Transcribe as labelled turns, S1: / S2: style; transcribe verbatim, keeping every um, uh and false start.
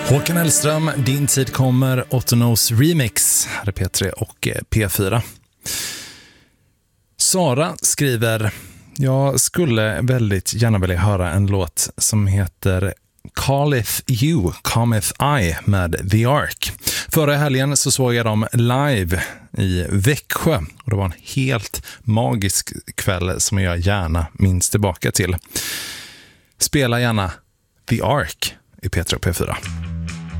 S1: Håkan Hellström, din tid kommer, Ottonos Remix, här är P tre och P fyra. Sara skriver: jag skulle väldigt gärna vilja höra en låt som heter Calleth You, Cometh I med The Ark. Förra helgen så såg jag dem live i Växjö och det var en helt magisk kväll som jag gärna minns tillbaka till. Spela gärna The Ark i P tre och P fyra.